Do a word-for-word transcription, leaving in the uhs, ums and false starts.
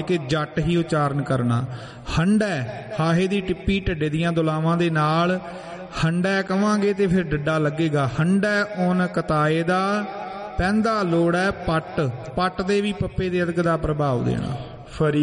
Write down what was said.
के जट ही उचारण करना। हंडै हाहे दी टिप्पी ढिड्डे दियां दुलावां दे नाल हंडै कवांगे ते फिर डड्डा लगेगा। हंडै उन कताए दा पैंदा लोड़ है पट, पट दे भी पप्पे दे अदग दा प्रभाव देना। फरी